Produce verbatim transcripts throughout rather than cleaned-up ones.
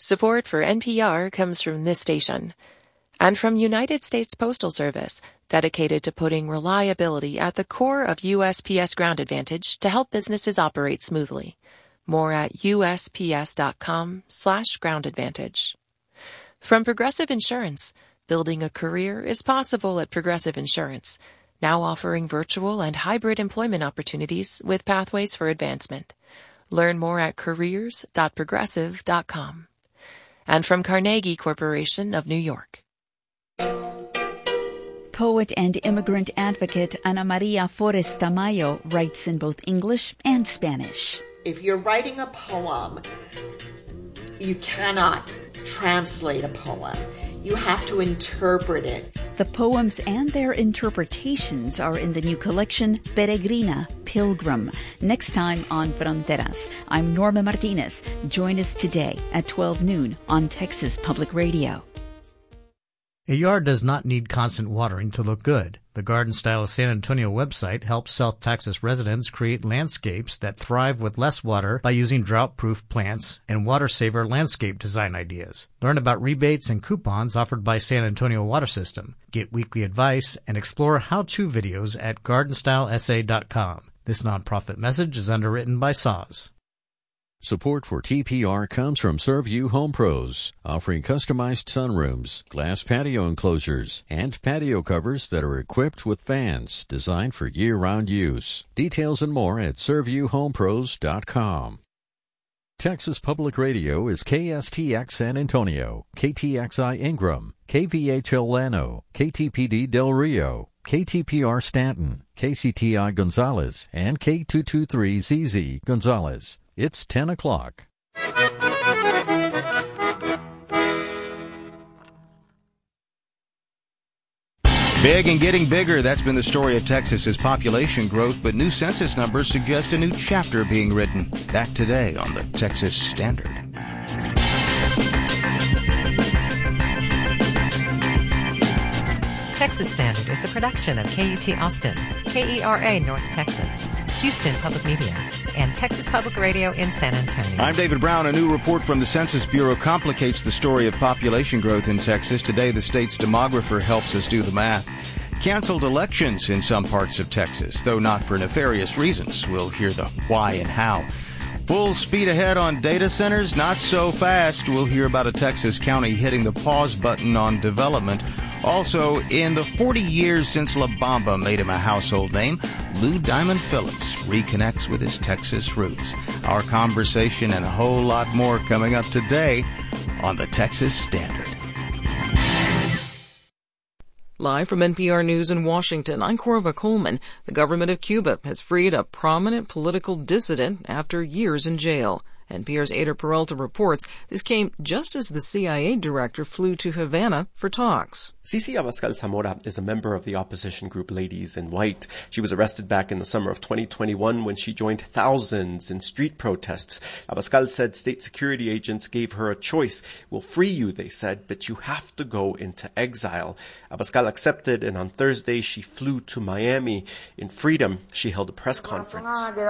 Support for N P R comes from this station and from United States Postal Service, dedicated to putting reliability at the core of U S P S Ground Advantage to help businesses operate smoothly. More at U S P S dot com slash ground advantage. From Progressive Insurance, building a career is possible at Progressive Insurance, now offering virtual and hybrid employment opportunities with pathways for advancement. Learn more at careers dot progressive dot com. And from Carnegie Corporation of New York. Poet and immigrant advocate Ana Maria Forres Tamayo writes in both English and Spanish. If you're writing a poem, you cannot translate a poem. You have to interpret it. The poems and their interpretations are in the new collection, Peregrina, Pilgrim. Next time on Fronteras, I'm Norma Martinez. Join us today at twelve noon on Texas Public Radio. A yard does not need constant watering to look good. The Garden Style of San Antonio website helps South Texas residents create landscapes that thrive with less water by using drought-proof plants and water-saver landscape design ideas. Learn about rebates and coupons offered by San Antonio Water System. Get weekly advice and explore how-to videos at garden style s a dot com. This nonprofit message is underwritten by S A W S. Support for T P R comes from Servview Home Pros, offering customized sunrooms, glass patio enclosures, and patio covers that are equipped with fans designed for year-round use. Details and more at servview home pros dot com. Texas Public Radio is K S T X San Antonio, K T X I Ingram, K V H L Llano, K T P D Del Rio, K T P R Stanton, K C T I Gonzales, and K two twenty-three Z Z Gonzales. It's ten o'clock. Big and getting bigger, that's been the story of Texas's population growth, but new census numbers suggest a new chapter being written. That today on the Texas Standard. Texas Standard is a production of K U T Austin, K E R A North Texas, Houston Public Media, and Texas Public Radio in San Antonio. I'm David Brown. A new report from the Census Bureau complicates the story of population growth in Texas. Today, the state's demographer helps us do the math. Canceled elections in some parts of Texas, though not for nefarious reasons. We'll hear the why and how. Full speed ahead on data centers, not so fast. We'll hear about a Texas county hitting the pause button on development. Also, in the forty years since La Bamba made him a household name, Lou Diamond Phillips reconnects with his Texas roots. Our conversation and a whole lot more coming up today on the Texas Standard. Live from N P R News in Washington, I'm Corva Coleman. The government of Cuba has freed a prominent political dissident after years in jail. N P R's Ada Peralta reports this came just as the C I A director flew to Havana for talks. Cici Abascal Zamora is a member of the opposition group Ladies in White. She was arrested back in the summer of twenty twenty-one when she joined thousands in street protests. Abascal said state security agents gave her a choice. We'll free you, they said, but you have to go into exile. Abascal accepted, and on Thursday she flew to Miami. In freedom, she held a press conference.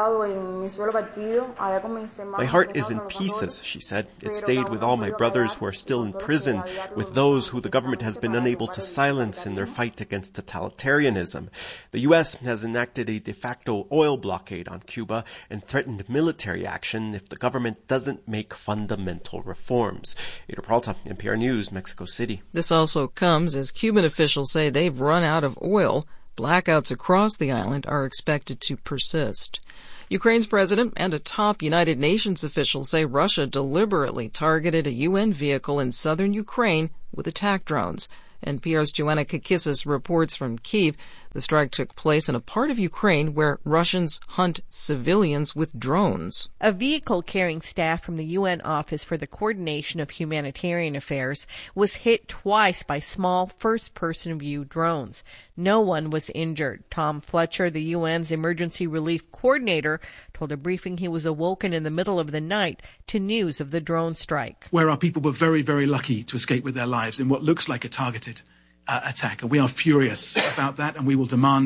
My heart is in pieces, she said. It stayed with all my brothers who are still in prison, with those who the government has been unable to silence in their fight against totalitarianism. The U S has enacted a de facto oil blockade on Cuba and threatened military action if the government doesn't make fundamental reforms. Ada Peralta, N P R News, Mexico City. This also comes as Cuban officials say they've run out of oil. Blackouts across the island are expected to persist. Ukraine's president and a top United Nations official say Russia deliberately targeted a U N vehicle in southern Ukraine with attack drones. N P R's Joanna Kakissis reports from Kyiv. The strike took place in a part of Ukraine where Russians hunt civilians with drones. A vehicle carrying staff from the U N Office for the Coordination of Humanitarian Affairs was hit twice by small first-person view drones. No one was injured. Tom Fletcher, the U N's emergency relief coordinator, told a briefing he was awoken in the middle of the night to news of the drone strike. Where our people were very, very lucky to escape with their lives in what looks like a targeted uh, attack. And we are furious about that, and we will demand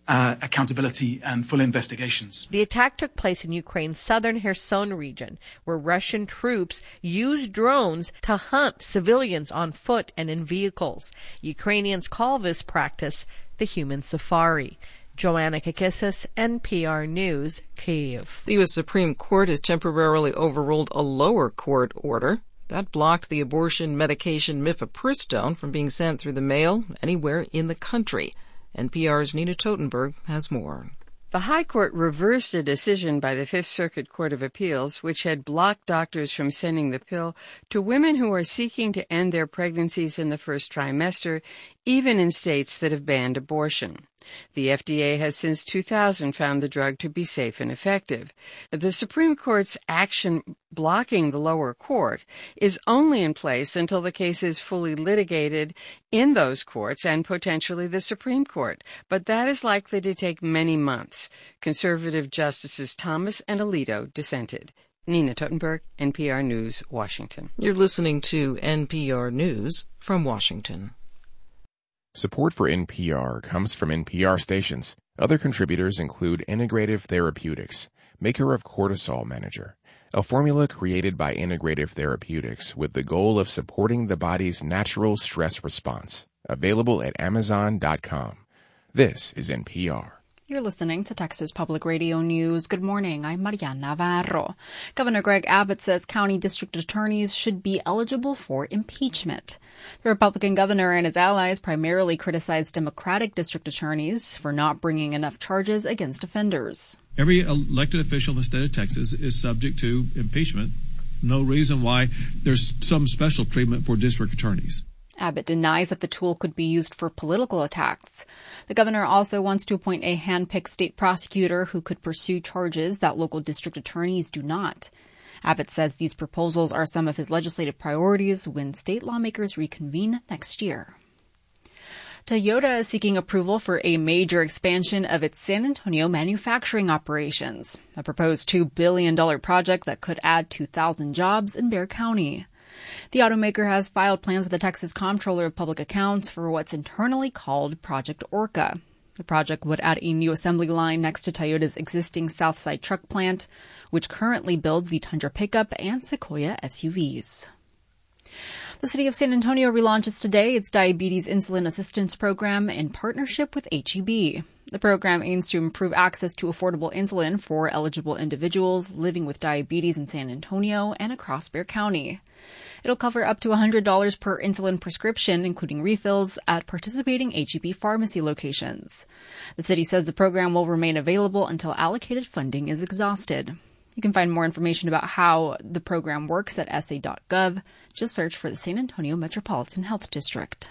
uh, accountability and full investigations. The attack took place in Ukraine's southern Kherson region, where Russian troops used drones to hunt civilians on foot and in vehicles. Ukrainians call this practice the human safari. Joanna Kakissis, N P R News, Kyiv. The U S Supreme Court has temporarily overruled a lower court order that blocked the abortion medication mifepristone from being sent through the mail anywhere in the country. N P R's Nina Totenberg has more. The High Court reversed a decision by the Fifth Circuit Court of Appeals, which had blocked doctors from sending the pill to women who are seeking to end their pregnancies in the first trimester, even in states that have banned abortion. The F D A has since two thousand found the drug to be safe and effective. The Supreme Court's action blocking the lower court is only in place until the case is fully litigated in those courts and potentially the Supreme Court. But that is likely to take many months. Conservative Justices Thomas and Alito dissented. Nina Totenberg, N P R News, Washington. You're listening to N P R News from Washington. Support for N P R comes from N P R stations. Other contributors include Integrative Therapeutics, maker of Cortisol Manager, a formula created by Integrative Therapeutics with the goal of supporting the body's natural stress response. Available at amazon dot com. This is N P R. You're listening to Texas Public Radio News. Good morning. I'm Mariana Navarro. Governor Greg Abbott says county district attorneys should be eligible for impeachment. The Republican governor and his allies primarily criticized Democratic district attorneys for not bringing enough charges against offenders. Every elected official in the state of Texas is subject to impeachment. No reason why there's some special treatment for district attorneys. Abbott denies that the tool could be used for political attacks. The governor also wants to appoint a hand-picked state prosecutor who could pursue charges that local district attorneys do not. Abbott says these proposals are some of his legislative priorities when state lawmakers reconvene next year. Toyota is seeking approval for a major expansion of its San Antonio manufacturing operations, a proposed two billion dollars project that could add two thousand jobs in Bexar County. The automaker has filed plans with the Texas Comptroller of Public Accounts for what's internally called Project Orca. The project would add a new assembly line next to Toyota's existing Southside truck plant, which currently builds the Tundra pickup and Sequoia S U Vs. The city of San Antonio relaunches today its diabetes insulin assistance program in partnership with H E B. The program aims to improve access to affordable insulin for eligible individuals living with diabetes in San Antonio and across Bexar County. It'll cover up to one hundred dollars per insulin prescription, including refills, at participating H E B pharmacy locations. The city says the program will remain available until allocated funding is exhausted. You can find more information about how the program works at S A dot gov. Just search for the San Antonio Metropolitan Health District.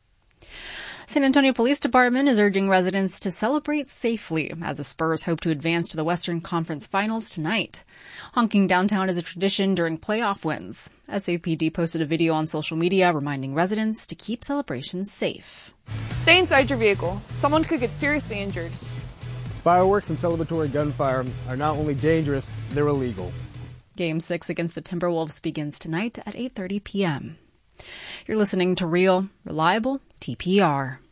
San Antonio Police Department is urging residents to celebrate safely as the Spurs hope to advance to the Western Conference Finals tonight. Honking downtown is a tradition during playoff wins. S A P D posted a video on social media reminding residents to keep celebrations safe. Stay inside your vehicle. Someone could get seriously injured. Fireworks and celebratory gunfire are not only dangerous, they're illegal. Game six against the Timberwolves begins tonight at eight thirty p.m. You're listening to Real, Reliable T P R.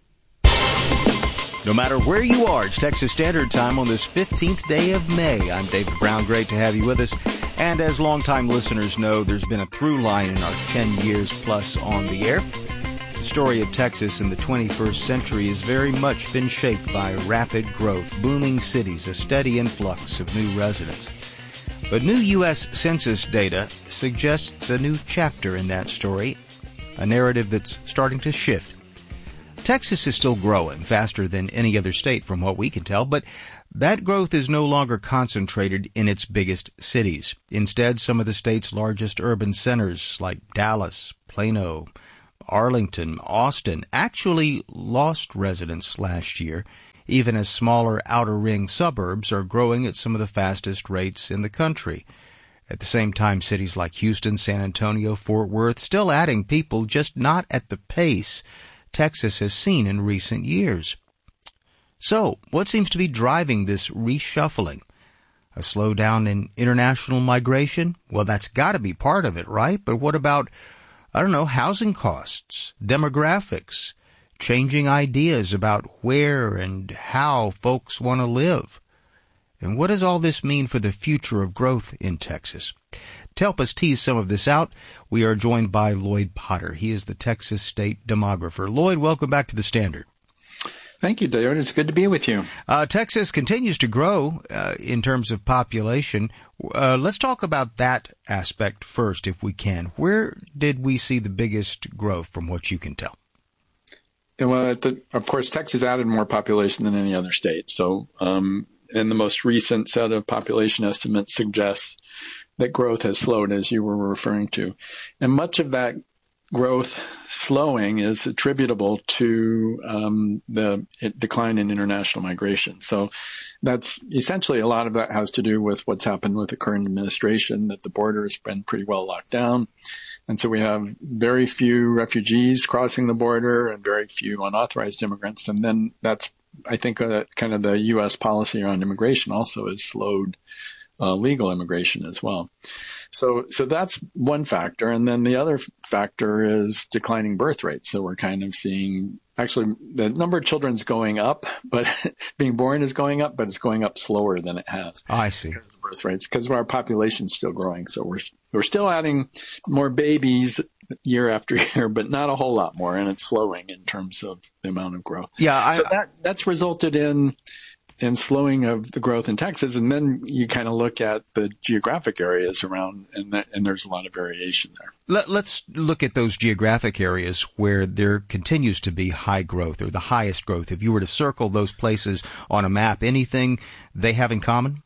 No matter where you are, it's Texas Standard Time on this fifteenth day of May. I'm David Brown. Great to have you with us. And as longtime listeners know, there's been a through line in our ten years plus on the air. The story of Texas in the twenty-first century has very much been shaped by rapid growth, booming cities, a steady influx of new residents. But new U S Census data suggests a new chapter in that story, a narrative that's starting to shift. Texas is still growing faster than any other state from what we can tell, but that growth is no longer concentrated in its biggest cities. Instead, some of the state's largest urban centers like Dallas, Plano, Arlington, Austin actually lost residents last year, even as smaller outer ring suburbs are growing at some of the fastest rates in the country. At the same time, cities like Houston, San Antonio, Fort Worth still adding people, just not at the pace Texas has seen in recent years. So, what seems to be driving this reshuffling? A slowdown in international migration? Well, that's got to be part of it, right? But what about, I don't know, housing costs, demographics, changing ideas about where and how folks want to live. And what does all this mean for the future of growth in Texas? To help us tease some of this out, we are joined by Lloyd Potter. He is the Texas State Demographer. Lloyd, welcome back to the Standard. Thank you, David. It's good to be with you. Uh, Texas continues to grow uh, in terms of population. Uh, let's talk about that aspect first, if we can. Where did we see the biggest growth from what you can tell? Well, the, of course, Texas added more population than any other state. So, um, and the most recent set of population estimates suggests that growth has slowed, as you were referring to. And much of that growth slowing is attributable to um, the decline in international migration. So that's essentially, a lot of that has to do with what's happened with the current administration, that the border has been pretty well locked down. And so we have very few refugees crossing the border and very few unauthorized immigrants. And then that's, I think, uh, kind of the U S policy around immigration also has slowed uh, legal immigration as well. So, so that's one factor. And then the other factor is declining birth rates. So we're kind of seeing, actually, the number of children is going up, but being born is going up, but it's going up slower than it has. Oh, I see. Birth rates, because our population's still growing. So we're, we're still adding more babies year after year, but not a whole lot more. And it's slowing in terms of the amount of growth. Yeah. I, so that, that's resulted in, and slowing of the growth in Texas. And then you kind of look at the geographic areas around, and that, and there's a lot of variation there. Let, let's look at those geographic areas where there continues to be high growth, or the highest growth. If you were to circle those places on a map, anything they have in common?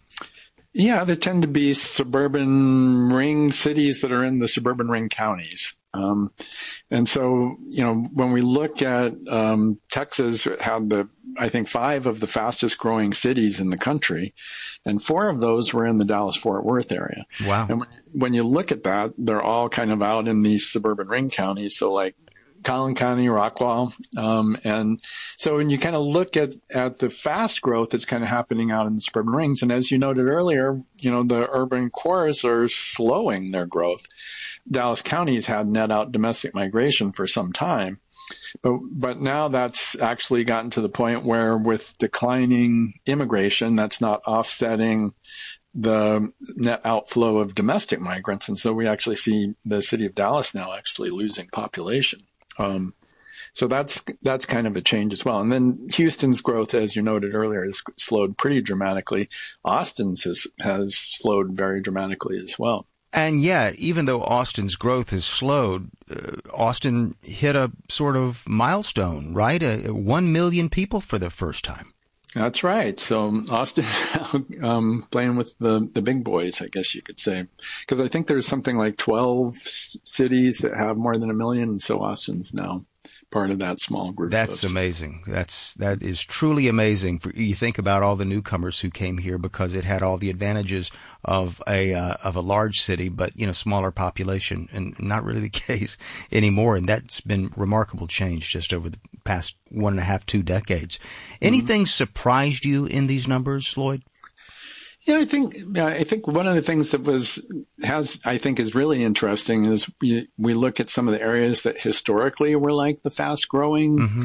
Yeah, they tend to be suburban ring cities that are in the suburban ring counties. Um, and so, you know, when we look at, um, Texas had the, I think five of the fastest growing cities in the country, and four of those were in the Dallas-Fort Worth area. Wow. And when, when you look at that, they're all kind of out in these suburban ring counties. So like Collin County, Rockwall. Um, and so when you kind of look at, at the fast growth that's kind of happening out in the suburban rings, and as you noted earlier, you know, the urban cores are slowing their growth. Dallas County has had net out domestic migration for some time, but, but now that's actually gotten to the point where with declining immigration, that's not offsetting the net outflow of domestic migrants. And so we actually see the city of Dallas now actually losing population. Um, so that's, that's kind of a change as well. And then Houston's growth, as you noted earlier, has slowed pretty dramatically. Austin's has, has slowed very dramatically as well. And yet, even though Austin's growth has slowed, uh, Austin hit a sort of milestone, right? Uh, one million people for the first time. That's right. So Austin um, playing with the, the big boys, I guess you could say, because I think there's something like twelve cities that have more than a million. And so Austin's now part of that small group. That's of... amazing. That's, that is truly amazing. For, you think about all the newcomers who came here because it had all the advantages of a, uh, of a large city, but, you know, smaller population, and not really the case anymore. And that's been remarkable change just over the past one and a half, two decades. Anything mm-hmm. surprised you in these numbers, Lloyd? Yeah, I think yeah, I think one of the things that was has I think is really interesting is we we look at some of the areas that historically were like the fast growing mm-hmm.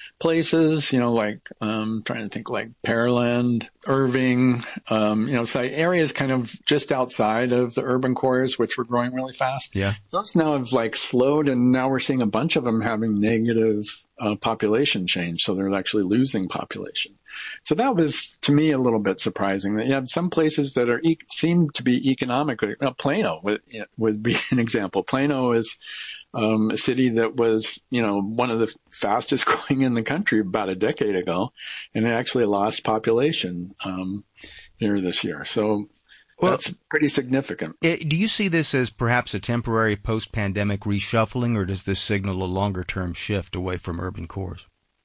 places, you know, like um trying to think like Pearland, Irving, um, you know, so areas kind of just outside of the urban cores, which were growing really fast. Yeah. Those now have like slowed, and now we're seeing a bunch of them having negative uh, population change. So they're actually losing population. So that was, to me, a little bit surprising that you have some places that are, e- seem to be economically, well, Plano would, would be an example. Plano is, um, a city that was, you know, one of the fastest growing in the country about a decade ago, and it actually lost population, um, here this year. So well, that's pretty significant. It, do you see this as perhaps a temporary post-pandemic reshuffling, or does this signal a longer-term shift away from urban cores?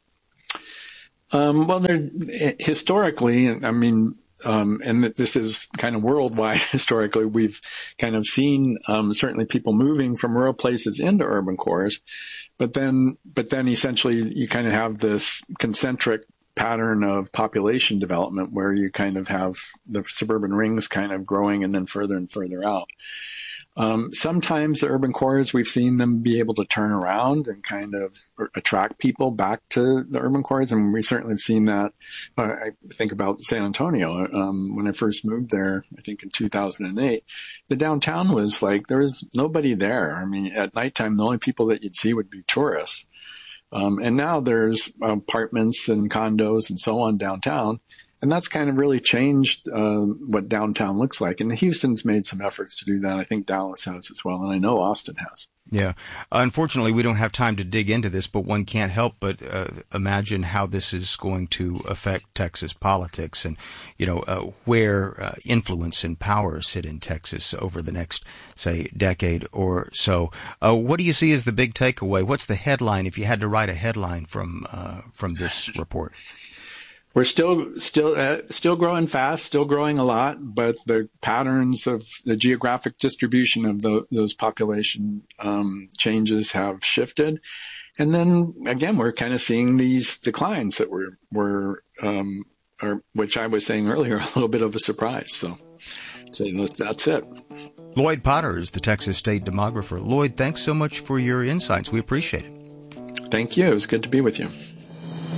Um, well, they're historically, I mean, um, and this is kind of worldwide historically, we've kind of seen, um, certainly people moving from rural places into urban cores, but then, but then essentially you kind of have this concentric pattern of population development where you kind of have the suburban rings kind of growing and then further and further out. Um, sometimes the urban cores, we've seen them be able to turn around and kind of attract people back to the urban cores. And we certainly have seen that. Uh, I think about San Antonio. Um, when I first moved there, I think in two thousand eight, the downtown was like, there was nobody there. I mean, at nighttime, the only people that you'd see would be tourists. Um, and now there's apartments and condos and so on downtown. And that's kind of really changed uh, what downtown looks like. And Houston's made some efforts to do that. I think Dallas has as well. And I know Austin has. Yeah. Unfortunately, we don't have time to dig into this, but one can't help but uh, imagine how this is going to affect Texas politics and, you know, uh, where uh, influence and power sit in Texas over the next, say, decade or so. Uh, what do you see as the big takeaway? What's the headline, if you had to write a headline from uh, from this report? We're still, still, uh, still growing fast, still growing a lot, but the patterns of the geographic distribution of the, those population um, changes have shifted. And then again, we're kind of seeing these declines that were, were, um, or which I was saying earlier, a little bit of a surprise. So, so that's it. Lloyd Potter is the Texas State demographer. Lloyd, thanks so much for your insights. We appreciate it. Thank you. It was good to be with you.